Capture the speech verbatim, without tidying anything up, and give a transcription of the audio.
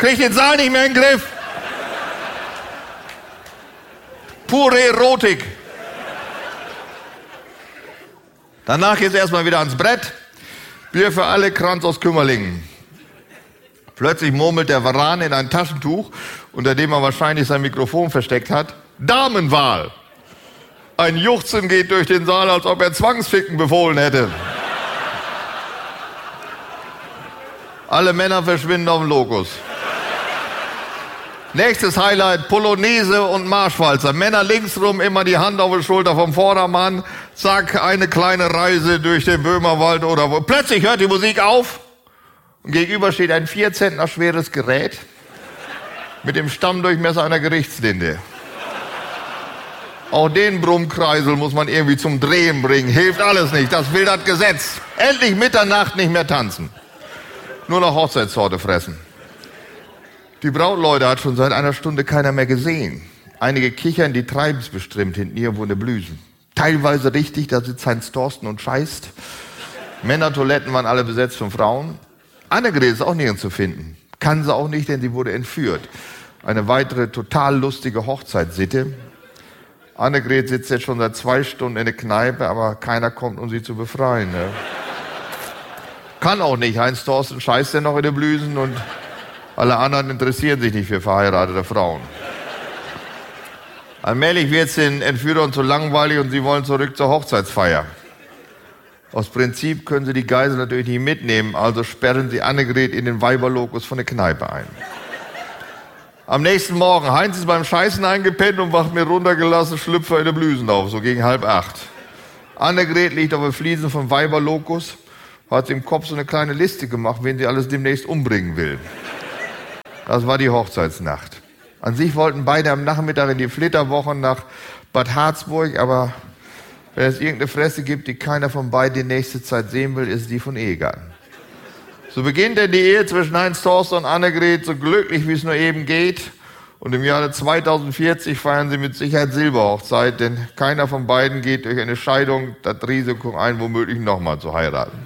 Kriegt den Saal nicht mehr in den Griff. Pure Erotik. Danach geht's erstmal wieder ans Brett. Bier für alle, Kranz aus Kümmerlingen. Plötzlich murmelt der Varan in ein Taschentuch, unter dem er wahrscheinlich sein Mikrofon versteckt hat. Damenwahl. Ein Juchzen geht durch den Saal, als ob er Zwangsficken befohlen hätte. Alle Männer verschwinden auf dem Lokus. Nächstes Highlight, Polonaise und Marschwalzer. Männer linksrum, immer die Hand auf die Schulter vom Vordermann. Zack, eine kleine Reise durch den Böhmerwald oder wo. Plötzlich hört die Musik auf und gegenüber steht ein vier Zentner schweres Gerät mit dem Stammdurchmesser einer Gerichtslinde. Auch den Brummkreisel muss man irgendwie zum Drehen bringen. Hilft alles nicht, das will das Gesetz. Endlich Mitternacht nicht mehr tanzen. Nur noch Hochzeitstorte fressen. Die Brautleute hat schon seit einer Stunde keiner mehr gesehen. Einige kichern, die treiben's bestimmt hinten irgendwo in der Blüsen. Teilweise richtig, da sitzt Heinz Thorsten und scheißt. Männertoiletten waren alle besetzt von Frauen. Annegret ist auch nirgends zu finden. Kann sie auch nicht, denn sie wurde entführt. Eine weitere total lustige Hochzeitssitte. Annegret sitzt jetzt schon seit zwei Stunden in der Kneipe, aber keiner kommt, um sie zu befreien. Ne? Kann auch nicht. Heinz Thorsten scheißt ja noch in den Blüsen und alle anderen interessieren sich nicht für verheiratete Frauen. Allmählich wird es den Entführern zu langweilig und sie wollen zurück zur Hochzeitsfeier. Aus Prinzip können sie die Geisel natürlich nicht mitnehmen, also sperren sie Annegret in den Weiberlokus von der Kneipe ein. Am nächsten Morgen, Heinz ist beim Scheißen eingepennt und wacht mir runtergelassen Schlüpfer in der Blüsen auf, so gegen halb acht. Annegret liegt auf den Fliesen vom Weiberlokus, hat im Kopf so eine kleine Liste gemacht, wen sie alles demnächst umbringen will. Das war die Hochzeitsnacht. An sich wollten beide am Nachmittag in die Flitterwochen nach Bad Harzburg, aber wenn es irgendeine Fresse gibt, die keiner von beiden die nächste Zeit sehen will, ist die von Egan. So beginnt denn die Ehe zwischen Heinz Thorsten und Annegret so glücklich, wie es nur eben geht. Und im Jahre zweitausendvierzig feiern sie mit Sicherheit Silberhochzeit, denn keiner von beiden geht durch eine Scheidung das Risiko ein, womöglich nochmal zu heiraten.